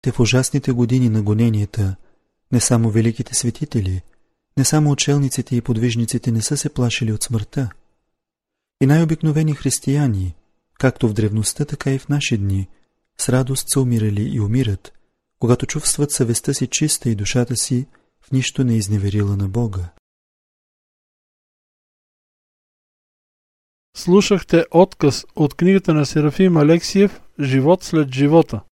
Те в ужасните години на гоненията, не само великите светители, не само учелниците и подвижниците не са се плашили от смъртта. И най-обикновени християни, както в древността, така и в наши дни, с радост са умирали и умират, когато чувстват съвестта си чиста и душата си в нищо не изневерила на Бога. Слушахте отказ от книгата на Серафим Алексиев «Живот след живота».